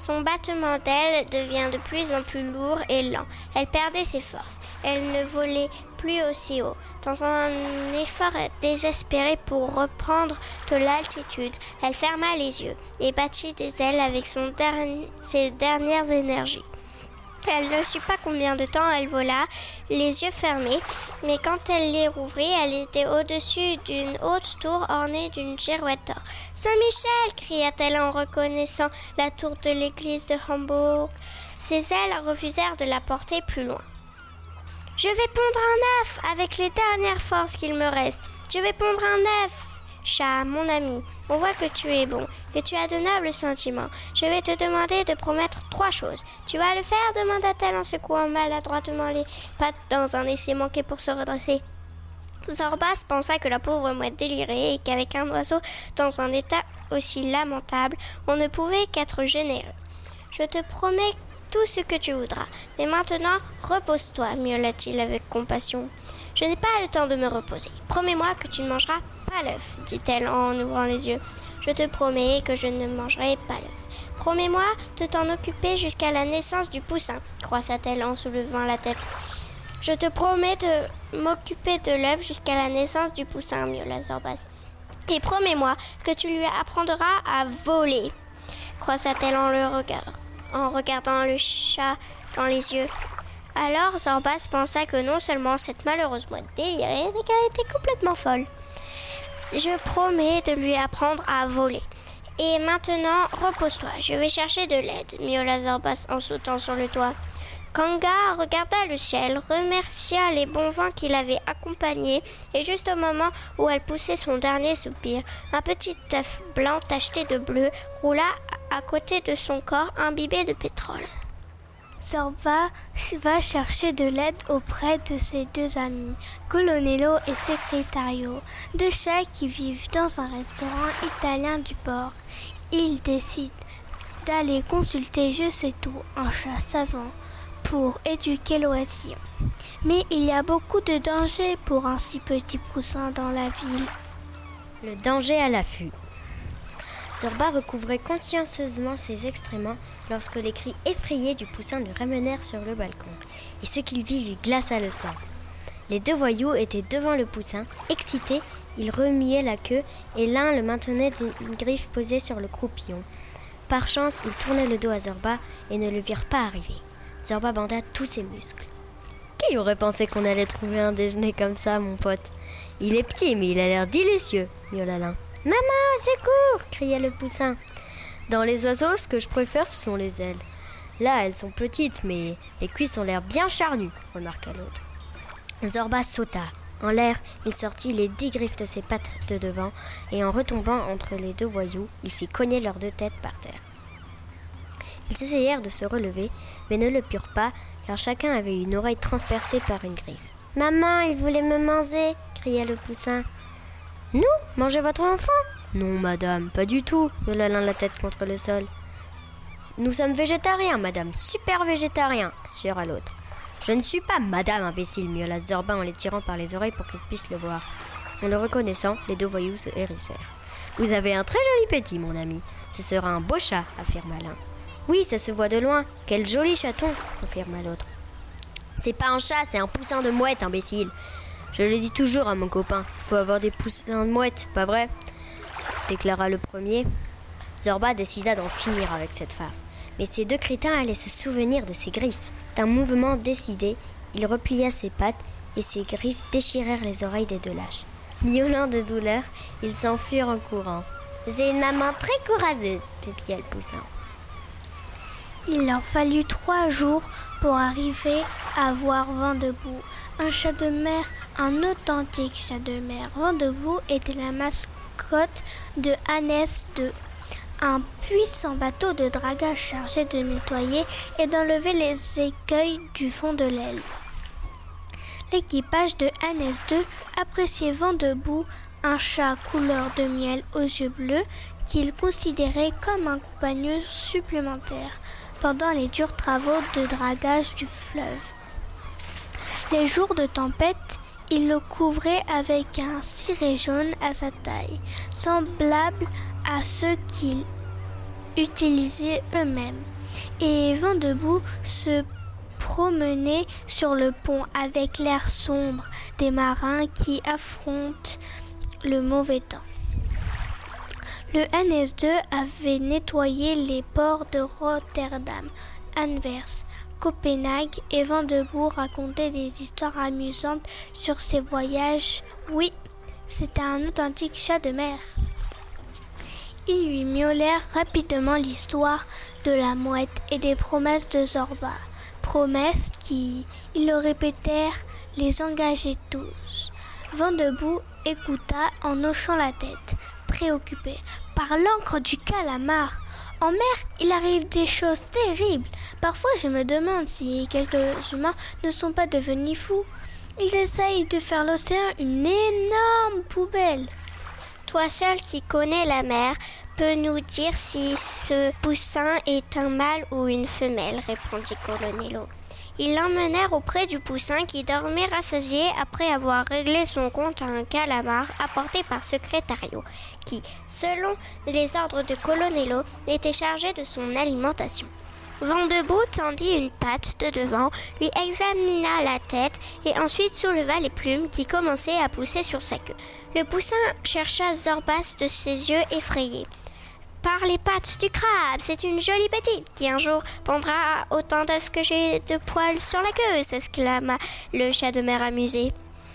Son battement d'ailes devient de plus en plus lourd et lent. Elle perdait ses forces. Elle ne volait plus aussi haut. Dans un effort désespéré pour reprendre de l'altitude, elle ferma les yeux et battit des ailes avec ses dernières énergies. Elle ne sut pas combien de temps elle vola, les yeux fermés, mais quand elle les rouvrit, elle était au-dessus d'une haute tour ornée d'une girouette d'or. « Saint-Michel !» cria-t-elle en reconnaissant la tour de l'église de Hambourg. Ses ailes refusèrent de la porter plus loin. « Je vais pondre un œuf avec les dernières forces qu'il me reste. Je vais pondre un œuf !» Chat, mon ami, on voit que tu es bon, que tu as de nobles sentiments. Je vais te demander de promettre 3 choses. Tu vas le faire, demanda-t-elle en secouant maladroitement les pattes dans un essai manqué pour se redresser. Zorbas pensa que la pauvre mouette délirait et qu'avec un oiseau dans un état aussi lamentable, on ne pouvait qu'être généreux. Je te promets tout ce que tu voudras, mais maintenant repose-toi, miaula-t-il avec compassion. Je n'ai pas le temps de me reposer. Promets-moi que tu ne mangeras pas l'œuf, dit-elle en ouvrant les yeux. Je te promets que je ne mangerai pas l'œuf. Promets-moi de t'en occuper jusqu'à la naissance du poussin, croissa-t-elle en soulevant la tête. Je te promets de m'occuper de l'œuf jusqu'à la naissance du poussin, miaula Zorbas. Et promets-moi que tu lui apprendras à voler, croissa-t-elle en regardant le chat dans les yeux. Alors Zorbas pensa que non seulement cette malheureuse mouette délirait, mais qu'elle était complètement folle. Je promets de lui apprendre à voler. Et maintenant, repose-toi, je vais chercher de l'aide, miaula Zorbas en sautant sur le toit. Kanga regarda le ciel, remercia les bons vents qui l'avaient accompagnée, et juste au moment où elle poussait son dernier soupir, un petit œuf blanc tacheté de bleu roula à côté de son corps imbibé de pétrole. Zorba va chercher de l'aide auprès de ses 2 amis, Colonello et Secretario, 2 chats qui vivent dans un restaurant italien du port. Ils décident d'aller consulter Je sais tout, un chat savant, pour éduquer l'oisillon. Mais il y a beaucoup de dangers pour un si petit poussin dans la ville. Le danger à l'affût. Zorba recouvrait consciencieusement ses excréments lorsque les cris effrayés du poussin le ramenèrent sur le balcon, et ce qu'il vit lui glaça le sang. Les 2 voyous étaient devant le poussin, excités, ils remuaient la queue et l'un le maintenait d'une griffe posée sur le croupillon. Par chance, ils tournaient le dos à Zorba et ne le virent pas arriver. Zorba banda tous ses muscles. Qui aurait pensé qu'on allait trouver un déjeuner comme ça, mon pote ? Il est petit, mais il a l'air délicieux, miaula l'un. Maman, au secours ! Cria le poussin. Dans les oiseaux, ce que je préfère, ce sont les ailes. Là, elles sont petites, mais les cuisses ont l'air bien charnues, remarqua l'autre. Zorba sauta. En l'air, il sortit les 10 griffes de ses pattes de devant, et en retombant entre les 2 voyous, il fit cogner leurs 2 têtes par terre. Ils essayèrent de se relever, mais ne le purent pas, car chacun avait une oreille transpercée par une griffe. « Maman, il voulait me manger !» cria le poussin. « Nous ? Manger votre enfant ?»« Non, madame, pas du tout !» miaula l'un la tête contre le sol. « Nous sommes végétariens, madame, super végétariens !» assura l'autre. « Je ne suis pas madame, imbécile !» miaula Zorba en les tirant par les oreilles pour qu'ils puissent le voir. En le reconnaissant, les 2 voyous se hérissèrent. « Vous avez un très joli petit, mon ami. Ce sera un beau chat, affirma l'un. « Oui, ça se voit de loin. Quel joli chaton !» confirma l'autre. « C'est pas un chat, c'est un poussin de mouette, imbécile. Je le dis toujours à mon copain. Il faut avoir des poussins de mouette, pas vrai ?» déclara le premier. Zorba décida d'en finir avec cette farce. Mais ces 2 crétins allaient se souvenir de ses griffes. D'un mouvement décidé, il replia ses pattes et ses griffes déchirèrent les oreilles des 2 lâches. Miaulant de douleur, ils s'enfuirent en courant. « C'est une maman très courageuse !» pépia le poussin. Il leur fallut 3 jours pour arriver à voir Vent debout. Un chat de mer, un authentique chat de mer. Vent debout était la mascotte de Hannes II, un puissant bateau de dragage chargé de nettoyer et d'enlever les écueils du fond de l'aile. L'équipage de Hannes II appréciait Vent debout, un chat couleur de miel aux yeux bleus qu'il considérait comme un compagnon supplémentaire pendant les durs travaux de dragage du fleuve. Les jours de tempête, il le couvrait avec un ciré jaune à sa taille, semblable à ceux qu'il utiliser eux-mêmes. Et Vent debout se promenait sur le pont avec l'air sombre des marins qui affrontent le mauvais temps. Le NS2 avait nettoyé les ports de Rotterdam, Anvers, Copenhague et Vent debout racontait des histoires amusantes sur ses voyages. Oui, c'était un authentique chat de mer. Ils lui miaulèrent rapidement l'histoire de la mouette et des promesses de Zorba. Promesses qui, ils le répétèrent, les engageaient tous. Vent debout écouta en hochant la tête, préoccupé par l'encre du calamar. En mer, il arrive des choses terribles. Parfois, je me demande si quelques humains ne sont pas devenus fous. Ils essayent de faire l'océan une énorme poubelle. Toi seul qui connais la mer peux nous dire si ce poussin est un mâle ou une femelle, répondit Colonello. Ils l'emmenèrent auprès du poussin qui dormait rassasié après avoir réglé son compte à un calamar apporté par Secrétario, qui, selon les ordres de Colonello, était chargé de son alimentation. Vent debout tendit une patte de devant, lui examina la tête et ensuite souleva les plumes qui commençaient à pousser sur sa queue. Le poussin chercha Zorbas de ses yeux effrayés. Par les pattes du crabe, c'est une jolie petite qui un jour pondra autant d'œufs que j'ai de poils sur la queue, s'exclama le chat de mer amusé.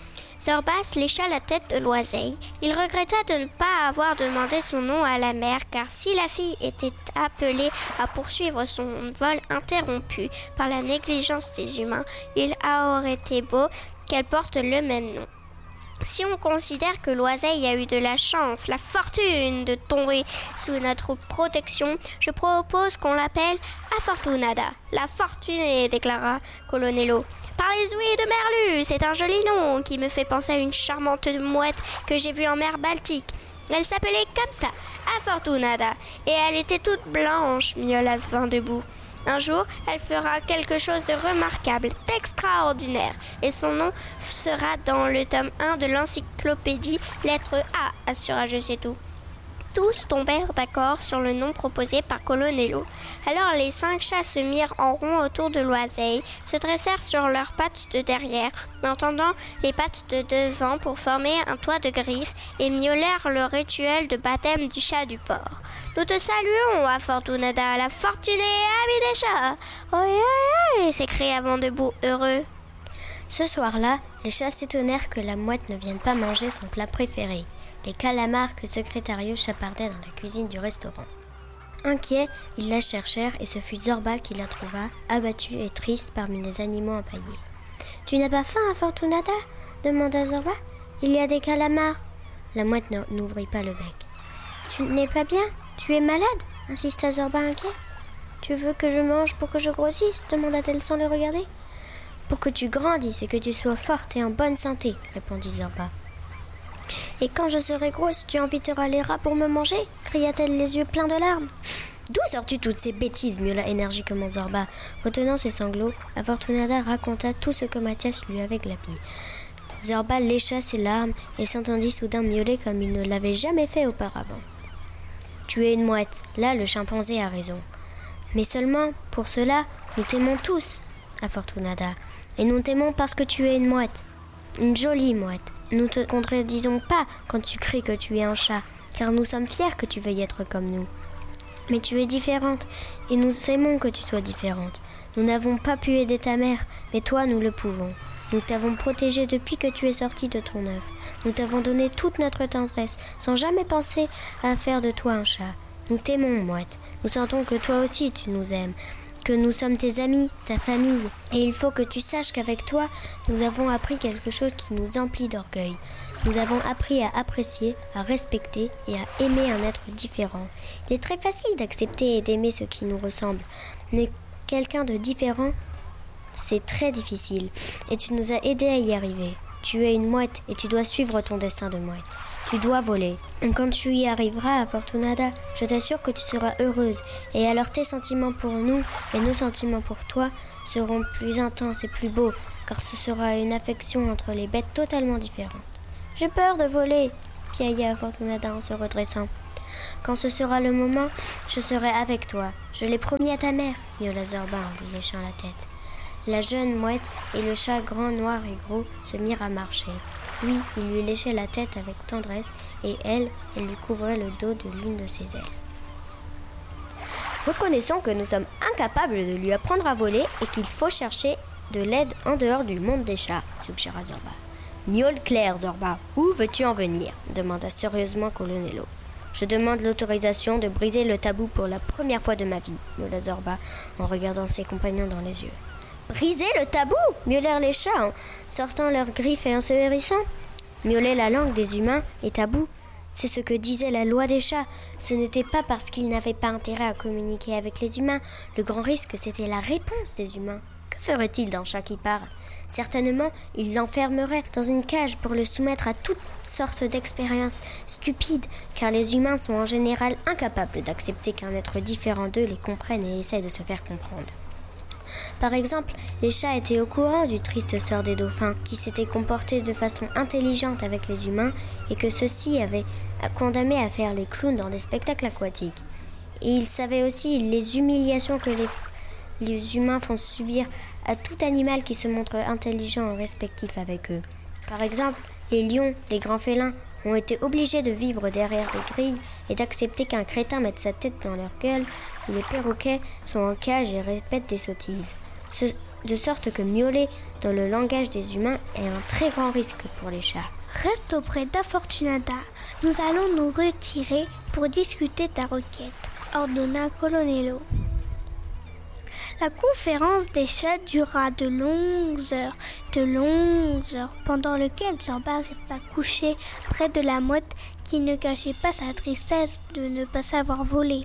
Zorbas lécha la tête de l'oiseille. Il regretta de ne pas avoir demandé son nom à la mère, car si la fille était appelée à poursuivre son vol interrompu par la négligence des humains, il aurait été beau qu'elle porte le même nom. Si on considère que l'oiseille a eu de la chance, la fortune de tomber sous notre protection, je propose qu'on l'appelle Afortunada, la fortunée, déclara Colonello. Parlez oui de Merlu, c'est un joli nom qui me fait penser à une charmante mouette que j'ai vue en mer Baltique. Elle s'appelait comme ça, Afortunada, et elle était toute blanche, miaula Vent debout. Un jour, elle fera quelque chose de remarquable, d'extraordinaire, et son nom sera dans le tome 1 de l'encyclopédie lettre A, assura Je sais tout. Tous tombèrent d'accord sur le nom proposé par Colonello. Alors les 5 chats se mirent en rond autour de l'oiseille, se dressèrent sur leurs pattes de derrière, en tendant les pattes de devant pour former un toit de griffes, et miaulèrent le rituel de baptême du chat du port. « Nous te saluons, Afortunada, la fortunée amie des chats !»« Oi, oi, oi !» s'écria Vent debout, heureux. Ce soir-là, les chats s'étonnèrent que la mouette ne vienne pas manger son plat préféré, les calamars que Secrétario chapardait dans la cuisine du restaurant. Inquiets, ils la cherchèrent et ce fut Zorba qui la trouva, abattue et triste parmi les animaux empaillés. « Tu n'as pas faim, Afortunada ?» demanda Zorba. « Il y a des calamars. » La mouette n'ouvrit pas le bec. « Tu n'es pas bien ? Tu es malade ?» insista Zorba inquiet. « Tu veux que je mange pour que je grossisse ?» demanda-t-elle sans le regarder. « Pour que tu grandisses et que tu sois forte et en bonne santé » répondit Zorba. « Et quand je serai grosse, tu inviteras les rats pour me manger » cria-t-elle les yeux pleins de larmes. « D'où sors-tu toutes ces bêtises » miaula énergiquement Zorba. Retenant ses sanglots, Afortunada raconta tout ce que Mathias lui avait glapis. Zorba lécha ses larmes et s'entendit soudain miauler comme il ne l'avait jamais fait auparavant. « Tu es une mouette, là le chimpanzé a raison. Mais seulement, pour cela, nous t'aimons tous, Afortunada. Et nous t'aimons parce que tu es une mouette, une jolie mouette. Nous ne te contredisons pas quand tu cries que tu es un chat, car nous sommes fiers que tu veuilles être comme nous. Mais tu es différente, et nous aimons que tu sois différente. Nous n'avons pas pu aider ta mère, mais toi nous le pouvons. Nous t'avons protégée depuis que tu es sortie de ton œuf. Nous t'avons donné toute notre tendresse, sans jamais penser à faire de toi un chat. Nous t'aimons, mouette. Nous sentons que toi aussi tu nous aimes, que nous sommes tes amis, ta famille. Et il faut que tu saches qu'avec toi, nous avons appris quelque chose qui nous emplit d'orgueil. Nous avons appris à apprécier, à respecter et à aimer un être différent. Il est très facile d'accepter et d'aimer ce qui nous ressemble. Mais quelqu'un de différent, c'est très difficile. Et tu nous as aidés à y arriver. Tu es une mouette et tu dois suivre ton destin de mouette. Tu dois voler. Et quand tu y arriveras, Afortunada, je t'assure que tu seras heureuse. Et alors tes sentiments pour nous et nos sentiments pour toi seront plus intenses et plus beaux, car ce sera une affection entre les bêtes totalement différentes. J'ai peur de voler, piailla Afortunada en se redressant. Quand ce sera le moment, je serai avec toi. Je l'ai promis à ta mère, miaula Zorba en lui léchant la tête. La jeune mouette et le chat grand, noir et gros se mirent à marcher. Lui, il lui léchait la tête avec tendresse et elle lui couvrait le dos de l'une de ses ailes. Reconnaissons que nous sommes incapables de lui apprendre à voler et qu'il faut chercher de l'aide en dehors du monde des chats, suggéra Zorba. Miaule clair, Zorba, où veux-tu en venir demanda sérieusement Colonello. Je demande l'autorisation de briser le tabou pour la première fois de ma vie, miaula Zorba en regardant ses compagnons dans les yeux. Briser le tabou miaulèrent les chats en sortant leurs griffes et en se hérissant. Miauler la langue des humains est tabou. C'est ce que disait la loi des chats. Ce n'était pas parce qu'ils n'avaient pas intérêt à communiquer avec les humains. Le grand risque, c'était la réponse des humains. Que ferait-il d'un chat qui parle ? Certainement, il l'enfermerait dans une cage pour le soumettre à toutes sortes d'expériences stupides, car les humains sont en général incapables d'accepter qu'un être différent d'eux les comprenne et essaie de se faire comprendre. Par exemple, les chats étaient au courant du triste sort des dauphins, qui s'étaient comportés de façon intelligente avec les humains et que ceux-ci avaient condamné à faire les clowns dans des spectacles aquatiques. Et ils savaient aussi les humiliations que les humains font subir à tout animal qui se montre intelligent et respectif avec eux. Par exemple, les lions, les grands félins, ont été obligés de vivre derrière des grilles et d'accepter qu'un crétin mette sa tête dans leur gueule, ou les perroquets sont en cage et répètent des sottises. De sorte que miauler dans le langage des humains est un très grand risque pour les chats. Reste auprès d'Afortunata. Nous allons nous retirer pour discuter ta requête, ordonna Colonello. La conférence des chats dura de longues heures, pendant lesquelles Zorba resta couché près de la mouette qui ne cachait pas sa tristesse de ne pas savoir voler.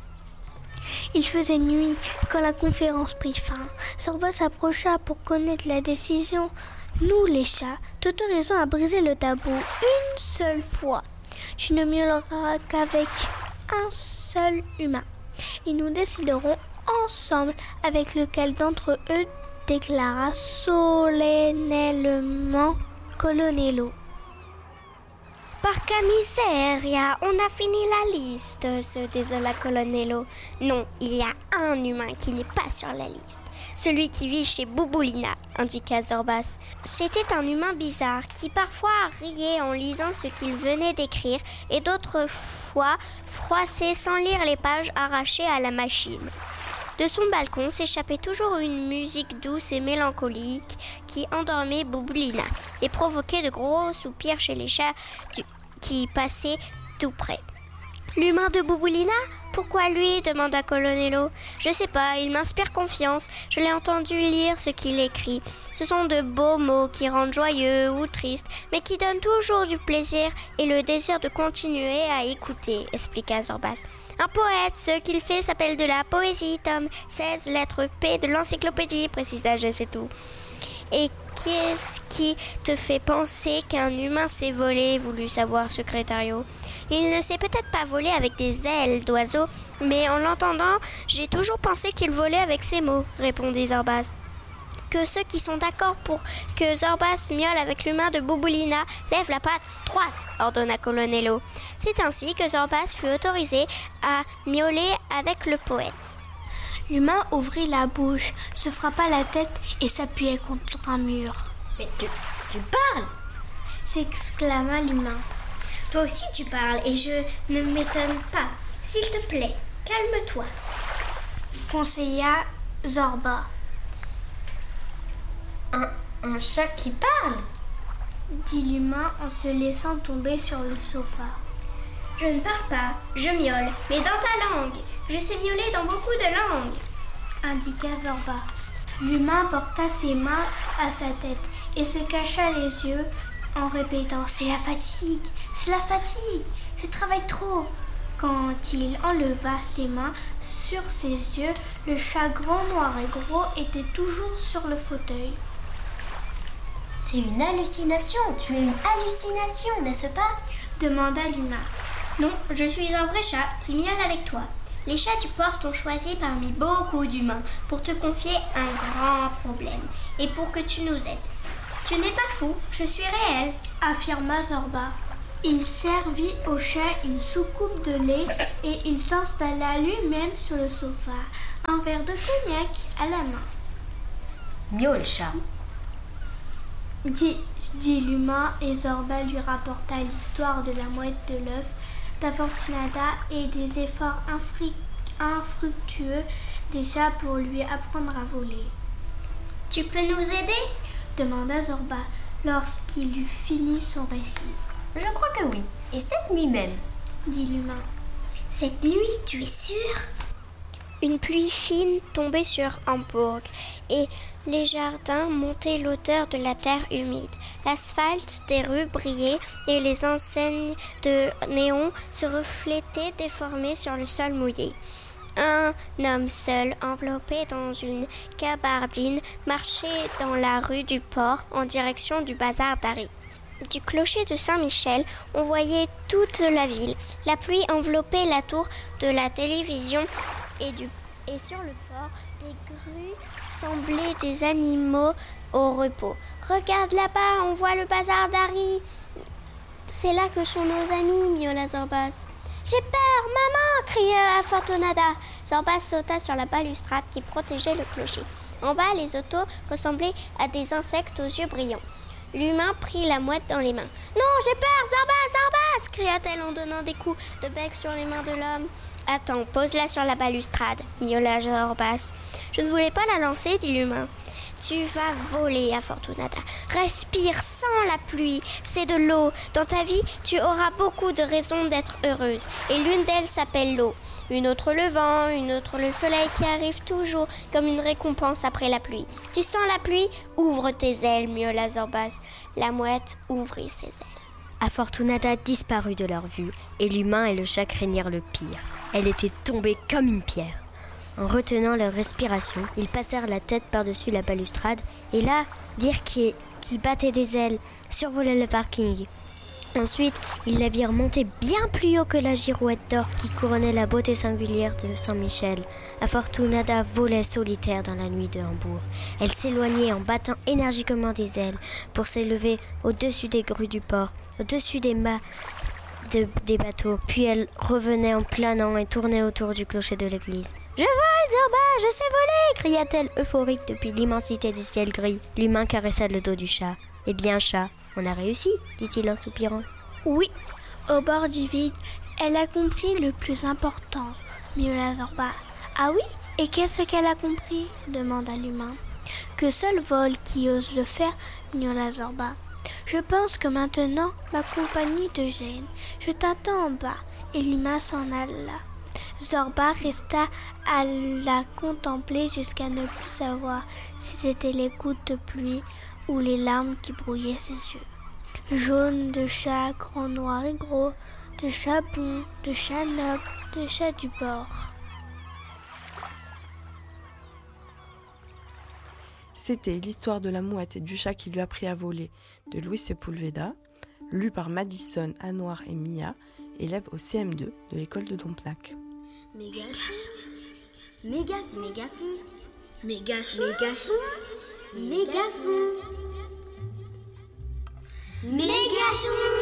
Il faisait nuit quand la conférence prit fin. Zorba s'approcha pour connaître la décision. Nous, les chats, t'autorisons à briser le tabou une seule fois. Tu ne miauleras qu'avec un seul humain. Et nous déciderons ensemble avec lequel d'entre eux, déclara solennellement Colonello. Porca miseria, on a fini la liste, se désola Colonello. Non, il y a un humain qui n'est pas sur la liste. Celui qui vit chez Bouboulina, indiqua Zorbas. C'était un humain bizarre qui parfois riait en lisant ce qu'il venait d'écrire et d'autres fois froissait sans lire les pages arrachées à la machine. De son balcon s'échappait toujours une musique douce et mélancolique qui endormait Bouboulina et provoquait de gros soupirs chez les chats qui passaient tout près. L'humain de Bouboulina ? Pourquoi lui ? demanda Colonello. Je sais pas, il m'inspire confiance. Je l'ai entendu lire ce qu'il écrit. Ce sont de beaux mots qui rendent joyeux ou tristes, mais qui donnent toujours du plaisir et le désir de continuer à écouter, expliqua Zorbas. Un poète, ce qu'il fait s'appelle de la poésie, tome 16, lettre P de l'encyclopédie, précisa Je sais tout. Et qu'est-ce qui te fait penser qu'un humain sait voler, voulut savoir Secrétario. Il ne sait peut-être pas voler avec des ailes d'oiseau, mais en l'entendant, j'ai toujours pensé qu'il volait avec ses mots, répondit Zorbas. Que ceux qui sont d'accord pour que Zorbas miaule avec l'humain de Bouboulina lèvent la patte droite, ordonna Colonello. C'est ainsi que Zorbas fut autorisé à miauler avec le poète. L'humain ouvrit la bouche, se frappa la tête et s'appuyait contre un mur. « Mais tu parles !» s'exclama l'humain. « Toi aussi tu parles et je ne m'étonne pas. S'il te plaît, calme-toi. » conseilla Zorba. Un chat qui parle ? dit l'humain en se laissant tomber sur le sofa. Je ne parle pas, je miaule, mais dans ta langue. Je sais miauler dans beaucoup de langues, indiqua Zorba. L'humain porta ses mains à sa tête et se cacha les yeux en répétant « C'est la fatigue, c'est la fatigue, je travaille trop !» Quand il enleva les mains sur ses yeux, le chat grand, noir et gros était toujours sur le fauteuil. « C'est une hallucination, tu es une hallucination, n'est-ce pas ?» demanda l'humain. « Non, je suis un vrai chat qui miaule avec toi. Les chats du port t'ont choisi parmi beaucoup d'humains pour te confier un grand problème et pour que tu nous aides. Tu n'es pas fou, je suis réel, » affirma Zorba. Il servit au chat une soucoupe de lait et il s'installa lui-même sur le sofa, un verre de cognac à la main. Miaule, chat. Dit l'humain, et Zorba lui rapporta l'histoire de la mouette de l'œuf d'Afortunata et des efforts infructueux des chats pour lui apprendre à voler. « Tu peux nous aider ?» demanda Zorba lorsqu'il eut fini son récit. « Je crois que oui, et cette nuit même, » dit l'humain. « Cette nuit, tu es sûr ?» Une pluie fine tombait sur Hambourg et les jardins montaient l'odeur de la terre humide. L'asphalte des rues brillait et les enseignes de néon se reflétaient déformées sur le sol mouillé. Un homme seul, enveloppé dans une gabardine, marchait dans la rue du port en direction du bazar d'Ari. Du clocher de Saint-Michel, on voyait toute la ville. La pluie enveloppait la tour de la télévision et sur le port, des grues semblaient des animaux au repos. « Regarde là-bas, on voit le bazar d'Ari. C'est là que sont nos amis, miaula Zorbas. »« J'ai peur, maman !» cria Afortunata. Zorbas sauta sur la balustrade qui protégeait le clocher. En bas, les autos ressemblaient à des insectes aux yeux brillants. L'humain prit la mouette dans les mains. « Non, j'ai peur, Zorbas !» cria-t-elle en donnant des coups de bec sur les mains de l'homme. « Attends, pose-la sur la balustrade, miaula Zorbas. »« Je ne voulais pas la lancer, dit l'humain. »« Tu vas voler, Afortunata. Respire sans la pluie, c'est de l'eau. Dans ta vie, tu auras beaucoup de raisons d'être heureuse. Et l'une d'elles s'appelle l'eau. Une autre le vent, une autre le soleil qui arrive toujours comme une récompense après la pluie. Tu sens la pluie? Ouvre tes ailes, miaula Zorbas. La mouette ouvrit ses ailes. Afortunata disparut de leur vue, et l'humain et le chat craignirent le pire. Elle était tombée comme une pierre. En retenant leur respiration, ils passèrent la tête par-dessus la balustrade, et là, Dirk, qui battait des ailes, survolait le parking. Ensuite, ils la virent monter bien plus haut que la girouette d'or qui couronnait la beauté singulière de Saint-Michel. Afortunata volait solitaire dans la nuit de Hambourg. Elle s'éloignait en battant énergiquement des ailes pour s'élever au-dessus des grues du port, au-dessus des mâts des bateaux. Puis elle revenait en planant et tournait autour du clocher de l'église. « Je vole, Zorba, je sais voler !» cria-t-elle euphorique depuis l'immensité du ciel gris. L'humain caressa le dos du chat. « Eh bien, chat, on a réussi !» dit-il en soupirant. « Oui, au bord du vide, elle a compris le plus important, miaula Zorba. »« Ah oui, et qu'est-ce qu'elle a compris ?» demanda l'humain. « Que seul vole qui ose le faire, miaula Zorba. »« Je pense que maintenant, ma compagnie te gêne. Je t'attends en bas. » Et l'humain s'en alla. Zorba resta à la contempler jusqu'à ne plus savoir si c'était les gouttes de pluie ou les larmes qui brouillaient ses yeux. Jaune de chat, grand, noir et gros, de chat bon, de chat noble, de chat du bord. C'était l'histoire de la mouette et du chat qui lui a appris à voler de Luis Sepulveda, lu par Madison, Anouar et Mia, élèves au CM2 de l'école de Domplac. Mégason, mégason, mégason, mégason, mégason, mégason, mégason.